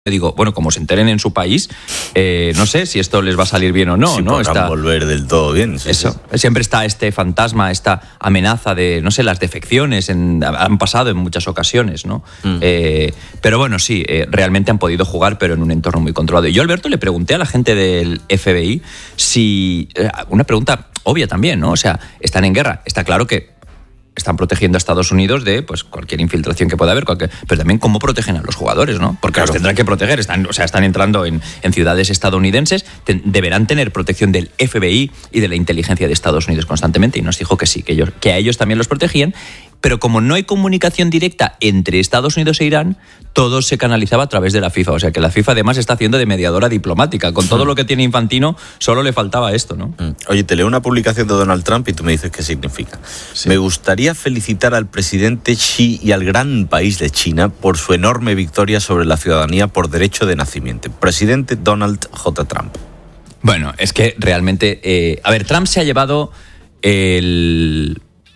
Digo, bueno, como se enteren en su país, no sé si esto les va a salir bien o no. Sí, ¿no? podrán volver del todo bien. Sí, eso. Sí. Siempre está este fantasma, esta amenaza de, no sé, las defecciones. Han pasado en muchas ocasiones, ¿no? Pero bueno, sí, realmente han podido jugar, pero en un entorno muy controlado. Y yo, Alberto, le pregunté a la gente del FBI si... una pregunta obvia también, ¿no? O sea, están en guerra. Está claro que están protegiendo a Estados Unidos de pues cualquier infiltración que pueda haber, pero también cómo protegen a los jugadores, ¿no? Porque claro, los tendrán que proteger, están entrando en ciudades estadounidenses, deberán tener protección del FBI y de la inteligencia de Estados Unidos constantemente, y nos dijo que sí, que a ellos también los protegían, pero como no hay comunicación directa entre Estados Unidos e Irán, todo se canalizaba a través de la FIFA. O sea que la FIFA además está haciendo de mediadora diplomática. Con todo lo que tiene Infantino, solo le faltaba esto, ¿no? Oye, te leo una publicación de Donald Trump y tú me dices qué significa. Sí. Me gustaría felicitar al presidente Xi y al gran país de China por su enorme victoria sobre la ciudadanía por derecho de nacimiento. Presidente Donald J. Trump. Bueno, es que realmente... Trump se ha llevado el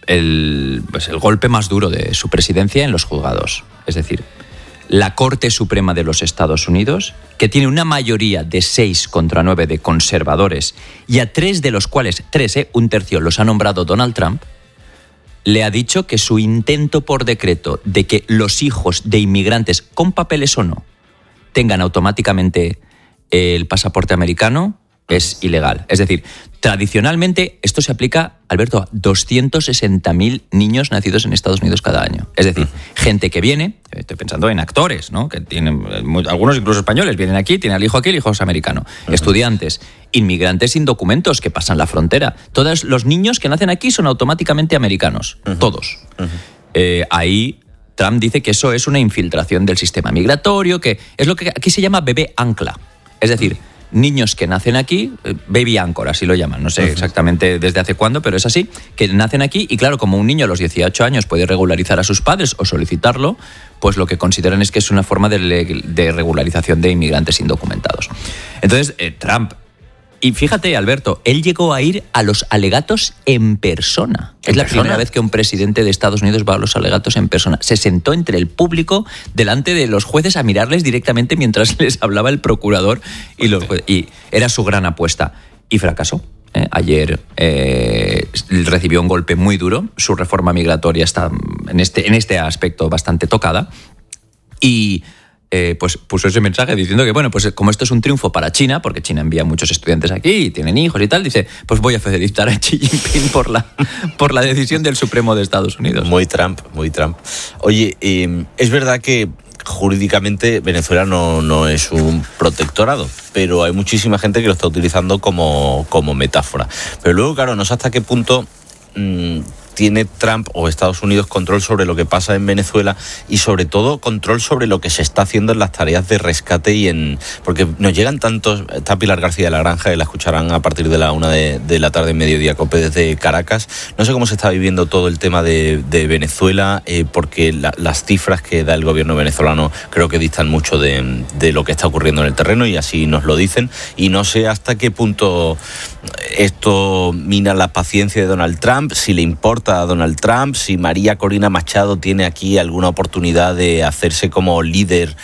golpe más duro de su presidencia en los juzgados. Es decir, la Corte Suprema de los Estados Unidos, que tiene una mayoría de 6 contra 9 de conservadores, y a 3 de los cuales, un tercio, los ha nombrado Donald Trump, le ha dicho que su intento por decreto de que los hijos de inmigrantes, con papeles o no, tengan automáticamente el pasaporte americano, es ilegal. Es decir, tradicionalmente esto se aplica, Alberto, a 260.000 niños nacidos en Estados Unidos cada año. Es decir, gente que viene, estoy pensando en actores, ¿no? Que tienen, algunos incluso españoles, vienen aquí, tienen al hijo aquí, el hijo es americano. Estudiantes, inmigrantes sin documentos que pasan la frontera. Todos los niños que nacen aquí son automáticamente americanos. Todos. Ahí Trump dice que eso es una infiltración del sistema migratorio, que es lo que aquí se llama bebé ancla. Es decir, niños que nacen aquí, baby anchor, así lo llaman, no sé exactamente desde hace cuándo, pero es así, que nacen aquí y claro, como un niño a los 18 años puede regularizar a sus padres o solicitarlo, pues lo que consideran es que es una forma de regularización de inmigrantes indocumentados. Entonces, Trump, y fíjate, Alberto, él llegó a ir a los alegatos en persona. Es la primera vez que un presidente de Estados Unidos va a los alegatos en persona. Se sentó entre el público, delante de los jueces, a mirarles directamente mientras les hablaba el procurador y era su gran apuesta. Y fracasó. Ayer recibió un golpe muy duro. Su reforma migratoria está en este aspecto bastante tocada. Y pues puso ese mensaje diciendo que, bueno, pues como esto es un triunfo para China, porque China envía muchos estudiantes aquí y tienen hijos y tal, dice, pues voy a felicitar a Xi Jinping por la decisión del Supremo de Estados Unidos. Muy Trump. Oye, es verdad que jurídicamente Venezuela no es un protectorado, pero hay muchísima gente que lo está utilizando como metáfora. Pero luego, claro, no sé hasta qué punto tiene Trump o Estados Unidos control sobre lo que pasa en Venezuela y sobre todo control sobre lo que se está haciendo en las tareas de rescate porque nos llegan tantos. Está Pilar García de la Granja, que la escucharán a partir de la 1 de la tarde, mediodía, COPE desde Caracas. No sé cómo se está viviendo todo el tema de Venezuela, porque las cifras que da el gobierno venezolano creo que distan mucho de lo que está ocurriendo en el terreno, y así nos lo dicen, y no sé hasta qué punto esto mina la paciencia de Donald Trump, si le importa a Donald Trump, si María Corina Machado tiene aquí alguna oportunidad de hacerse como líder,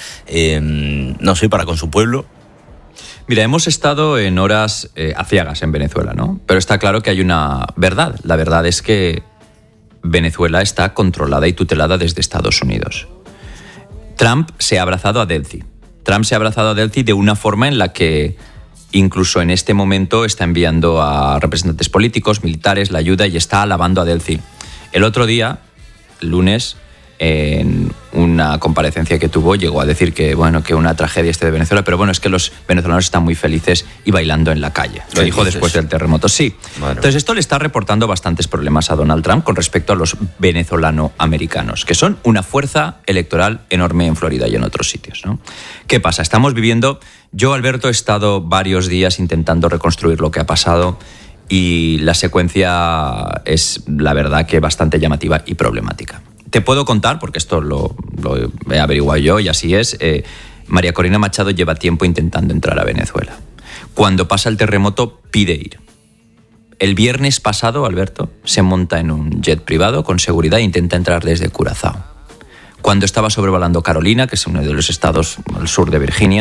no sé, para con su pueblo. Mira, hemos estado en horas aciagas en Venezuela, ¿no? Pero está claro que hay una verdad. La verdad es que Venezuela está controlada y tutelada desde Estados Unidos. Trump se ha abrazado a Delcy. De una forma en la que incluso en este momento está enviando a representantes políticos, militares, la ayuda, y está alabando a Delcy. El otro día, el lunes, en una comparecencia que tuvo, llegó a decir que una tragedia de Venezuela, pero bueno, es que los venezolanos están muy felices y bailando en la calle. Lo dijo después del terremoto. Sí. Bueno. Entonces esto le está reportando bastantes problemas a Donald Trump con respecto a los venezolano-americanos, que son una fuerza electoral enorme en Florida y en otros sitios, ¿no? ¿Qué pasa? Estamos viviendo... Yo, Alberto, he estado varios días intentando reconstruir lo que ha pasado y la secuencia es, la verdad, que bastante llamativa y problemática. Te puedo contar, porque esto lo he averiguado yo y así es, María Corina Machado lleva tiempo intentando entrar a Venezuela. Cuando pasa el terremoto, pide ir. El viernes pasado, Alberto, se monta en un jet privado con seguridad e intenta entrar desde Curazao. cuando estaba sobrevolando Carolina, que es uno de los estados al sur de Virginia.